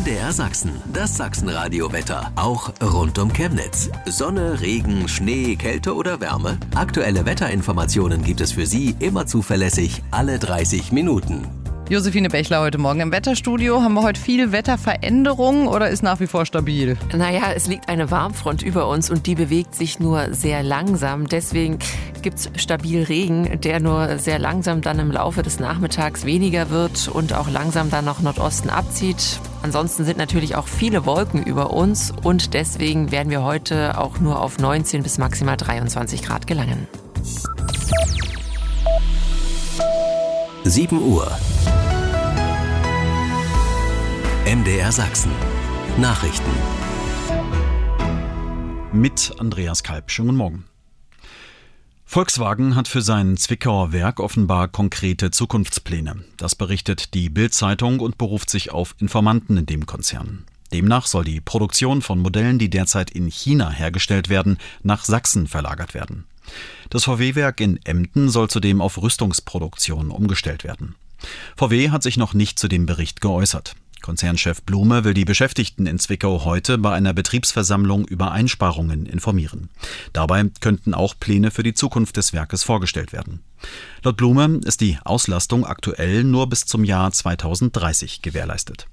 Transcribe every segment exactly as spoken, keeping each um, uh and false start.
M D R Sachsen, das Sachsenradio-Wetter, auch rund um Chemnitz. Sonne, Regen, Schnee, Kälte oder Wärme? Aktuelle Wetterinformationen gibt es für Sie immer zuverlässig alle dreißig Minuten. Josephine Bechler heute Morgen im Wetterstudio. Haben wir heute viel Wetterveränderung oder ist nach wie vor stabil? Naja, es liegt eine Warmfront über uns und die bewegt sich nur sehr langsam. Deswegen gibt es stabil Regen, der nur sehr langsam dann im Laufe des Nachmittags weniger wird und auch langsam dann nach Nordosten abzieht. Ansonsten sind natürlich auch viele Wolken über uns und deswegen werden wir heute auch nur auf neunzehn bis maximal dreiundzwanzig Grad gelangen. sieben Uhr. M D R Sachsen. Nachrichten. Mit Andreas Kalb. Schönen guten Morgen. Volkswagen hat für sein Zwickauer Werk offenbar konkrete Zukunftspläne. Das berichtet die Bild-Zeitung und beruft sich auf Informanten in dem Konzern. Demnach soll die Produktion von Modellen, die derzeit in China hergestellt werden, nach Sachsen verlagert werden. Das V W-Werk in Emden soll zudem auf Rüstungsproduktion umgestellt werden. V W hat sich noch nicht zu dem Bericht geäußert. Konzernchef Blume will die Beschäftigten in Zwickau heute bei einer Betriebsversammlung über Einsparungen informieren. Dabei könnten auch Pläne für die Zukunft des Werkes vorgestellt werden. Laut Blume ist die Auslastung aktuell nur bis zum Jahr zweitausenddreißig gewährleistet.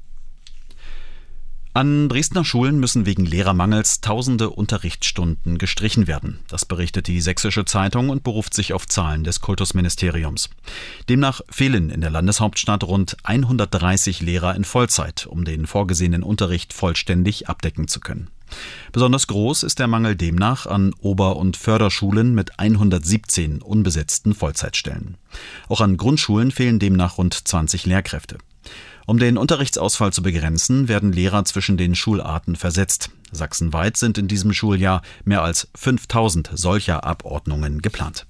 An Dresdner Schulen müssen wegen Lehrermangels tausende Unterrichtsstunden gestrichen werden. Das berichtet die Sächsische Zeitung und beruft sich auf Zahlen des Kultusministeriums. Demnach fehlen in der Landeshauptstadt rund hundertdreißig Lehrer in Vollzeit, um den vorgesehenen Unterricht vollständig abdecken zu können. Besonders groß ist der Mangel demnach an Ober- und Förderschulen mit hundertsiebzehn unbesetzten Vollzeitstellen. Auch an Grundschulen fehlen demnach rund zwanzig Lehrkräfte. Um den Unterrichtsausfall zu begrenzen, werden Lehrer zwischen den Schularten versetzt. Sachsenweit sind in diesem Schuljahr mehr als fünftausend solcher Abordnungen geplant.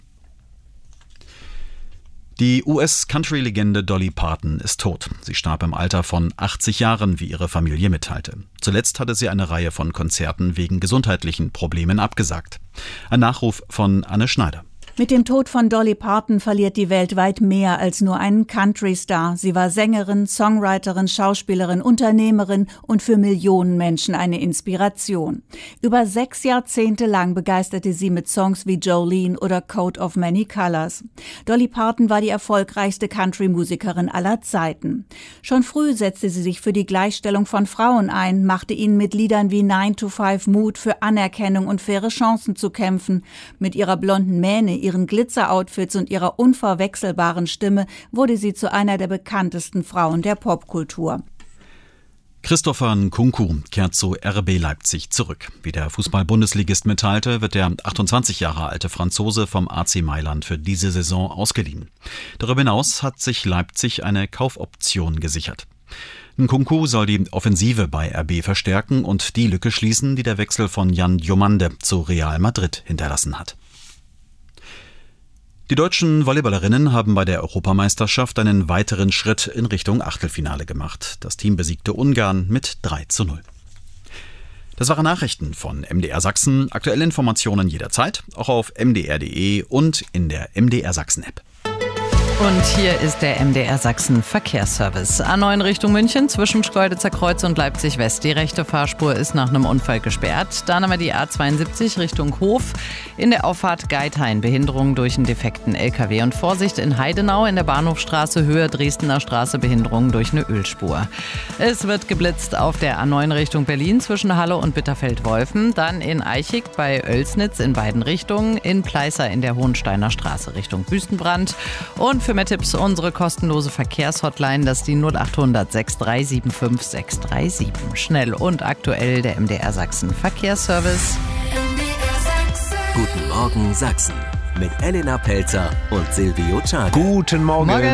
Die U S-Country-Legende Dolly Parton ist tot. Sie starb im Alter von achtzig Jahren, wie ihre Familie mitteilte. Zuletzt hatte sie eine Reihe von Konzerten wegen gesundheitlichen Problemen abgesagt. Ein Nachruf von Anne Schneider. Mit dem Tod von Dolly Parton verliert die Welt weit mehr als nur einen Country-Star. Sie war Sängerin, Songwriterin, Schauspielerin, Unternehmerin und für Millionen Menschen eine Inspiration. Über sechs Jahrzehnte lang begeisterte sie mit Songs wie Jolene oder Coat of Many Colors. Dolly Parton war die erfolgreichste Country-Musikerin aller Zeiten. Schon früh setzte sie sich für die Gleichstellung von Frauen ein, machte ihnen mit Liedern wie nine to five Mut für Anerkennung und faire Chancen zu kämpfen. Mit ihrer blonden Mähne, ihren Glitzer-Outfits und ihrer unverwechselbaren Stimme wurde sie zu einer der bekanntesten Frauen der Popkultur. Christopher Nkunku kehrt zu R B Leipzig zurück. Wie der Fußball-Bundesligist mitteilte, wird der achtundzwanzig Jahre alte Franzose vom A C Mailand für diese Saison ausgeliehen. Darüber hinaus hat sich Leipzig eine Kaufoption gesichert. Nkunku soll die Offensive bei R B verstärken und die Lücke schließen, die der Wechsel von Jan Diomande zu Real Madrid hinterlassen hat. Die deutschen Volleyballerinnen haben bei der Europameisterschaft einen weiteren Schritt in Richtung Achtelfinale gemacht. Das Team besiegte Ungarn mit drei zu null. Das waren Nachrichten von M D R Sachsen. Aktuelle Informationen jederzeit, auch auf m d r punkt d e und in der M D R Sachsen App. Und hier ist der M D R Sachsen Verkehrsservice. A neun Richtung München zwischen Schkeuditzer Kreuz und Leipzig West. Die rechte Fahrspur ist nach einem Unfall gesperrt. Dann haben wir die A zweiundsiebzig Richtung Hof. In der Auffahrt Geithain Behinderung durch einen defekten L K W. Und Vorsicht in Heidenau in der Bahnhofstraße Höhe Dresdner Straße Behinderung durch eine Ölspur. Es wird geblitzt auf der A neun Richtung Berlin zwischen Halle und Bitterfeld-Wolfen. Dann in Eichig bei Oelsnitz in beiden Richtungen. In Pleißer in der Hohensteiner Straße Richtung Wüstenbrand. Und für mehr Tipps unsere kostenlose Verkehrshotline, das ist die null achthundert sechs drei sieben fünf sechs drei sieben. Schnell und aktuell der M D R Sachsen Verkehrsservice. Guten Morgen Sachsen mit Elena Pelzer und Silvio Czarne. Guten Morgen. Morgen.